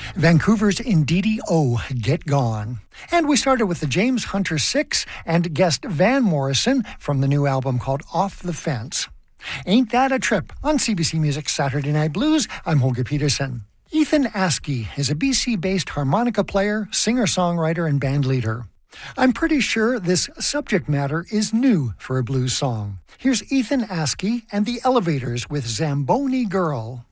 Vancouver's Ndidi O, Get Gone. And we started with the James Hunter Six and guest Van Morrison from the new album called Off the Fence. Ain't That a Trip on CBC Music's Saturday Night Blues. I'm Holger Peterson. Ethan Askey is a BC-based harmonica player, singer-songwriter, and bandleader. I'm pretty sure this subject matter is new for a blues song. Here's Ethan Askey and the Elevators with Zamboni Girl.